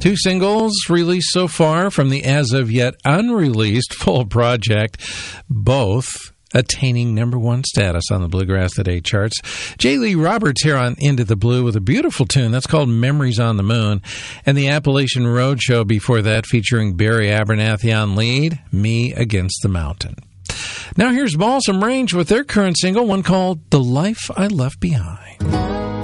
2 singles released so far from the as-of-yet unreleased full project, both attaining number 1 status on the Bluegrass Today charts. J. Lee Roberts here on Into the Blue with a beautiful tune that's called Memories on the Moon, and the Appalachian Roadshow before that featuring Barry Abernathy on lead, Me Against the Mountain. Now here's Balsam Range with their current single, one called The Life I Left Behind.